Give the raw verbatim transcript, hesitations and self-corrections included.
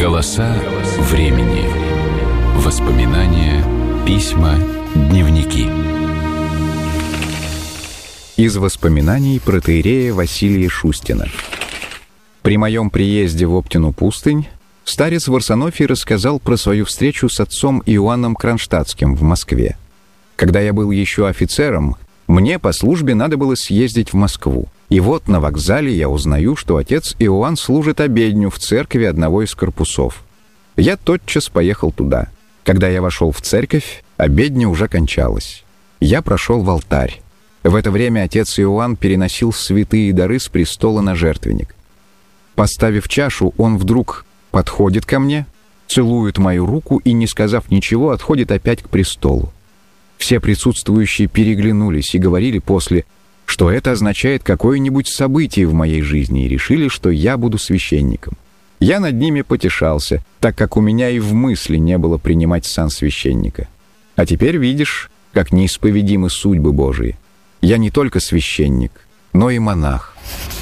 Голоса времени. Воспоминания, письма, дневники. Из воспоминаний протоиерея Василия Шустина. При моем приезде в Оптину пустынь старец Варсонофий рассказал про свою встречу с отцом Иоанном Кронштадтским в Москве. Когда я был еще офицером, мне по службе надо было съездить в Москву. И вот на вокзале я узнаю, что отец Иоанн служит обедню в церкви одного из корпусов. Я тотчас поехал туда. Когда я вошел в церковь, обедня уже кончалась. Я прошел в алтарь. В это время отец Иоанн переносил святые дары с престола на жертвенник. Поставив чашу, он вдруг подходит ко мне, целует мою руку и, не сказав ничего, отходит опять к престолу. Все присутствующие переглянулись и говорили после, что это означает какое-нибудь событие в моей жизни, и решили, что я буду священником. Я над ними потешался, так как у меня и в мысли не было принимать сан священника. А теперь видишь, как неисповедимы судьбы Божии. Я не только священник, но и монах.